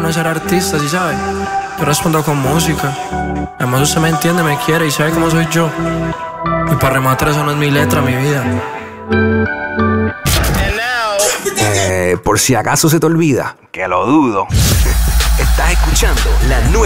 no es ser artista, ¿sí sabes? Yo respondo con música. Además usted me entiende, me quiere y sabe cómo soy yo. Y para rematar eso no es mi letra, mi vida. Por si acaso se te olvida, que lo dudo. Estás escuchando la nueva